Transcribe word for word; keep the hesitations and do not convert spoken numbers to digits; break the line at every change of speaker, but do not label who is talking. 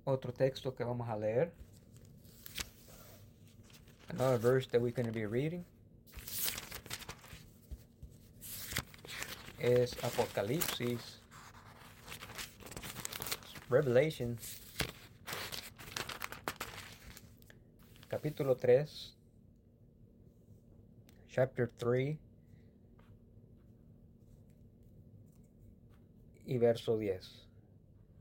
Otro texto que vamos a leer. Another verse that we're going to be reading es Apocalipsis, Revelation, capítulo tres, chapter three, y verso diez.